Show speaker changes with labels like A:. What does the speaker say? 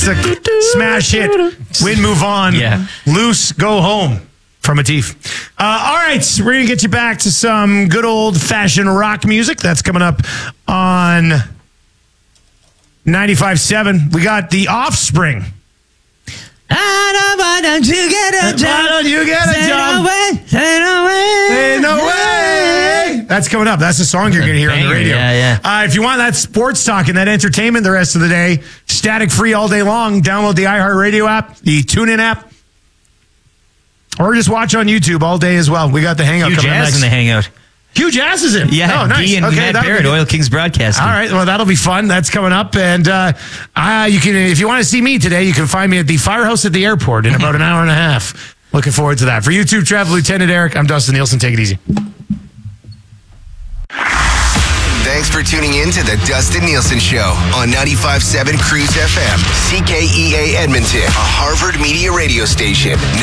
A: a smash hit. Win, move on.
B: Yeah.
A: Loose, go home. From Atif. All right, so we're going to get you back to some good old-fashioned rock music. That's coming up on 95.7. We got The Offspring.
B: Why don't you get a job?
A: Why don't you get a job? Ain't no way. That's coming up. That's the song you're going to hear on the radio.
B: Yeah.
A: If you want that sports talk and that entertainment the rest of the day, static-free all day long, download the iHeartRadio app, the TuneIn app, or just watch on YouTube all day as well. We got the Hangout
B: Huge
A: coming up
B: Ass
A: next.
B: in the Hangout.
A: Huge Ass is in.
B: Yeah,
A: oh, nice.
B: Guy and Matt Barrett, Oil Kings Broadcasting.
A: All right, well, that'll be fun. That's coming up. And you can, if you want to see me today, you can find me at the Firehouse at the airport in about an hour and a half. Looking forward to that. For YouTube Travel Lieutenant Eric, I'm Dustin Nielsen. Take it easy.
C: Thanks for tuning in to the Dustin Nielsen Show on 95.7 Cruise FM, CKEA Edmonton, a Harvard Media radio station.